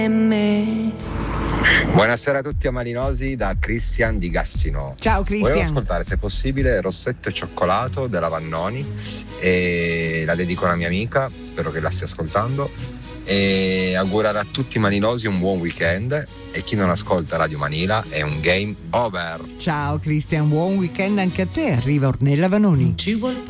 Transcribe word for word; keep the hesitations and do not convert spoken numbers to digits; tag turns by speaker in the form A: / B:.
A: Buonasera a tutti amalinosi da Christian di Gassino.
B: Ciao Christian.
A: Volevo ascoltare se possibile Rossetto e Cioccolato della Vannoni e la dedico a una mia amica, spero che la stia ascoltando, e augurare a tutti i malinosi un buon weekend e chi non ascolta Radio Manila è un game over.
B: Ciao Christian, buon weekend anche a te. Arriva Ornella Vanoni.
C: Ci vuol